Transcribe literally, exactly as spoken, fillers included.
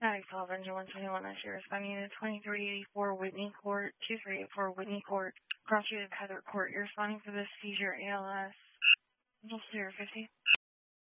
Hi, twelve engine one twenty-one, I see responding to twenty-three eighty-four Whitney Court, two three eight four Whitney Court, cross street of Heather Court. You're responding for this seizure A L S. zero fifty.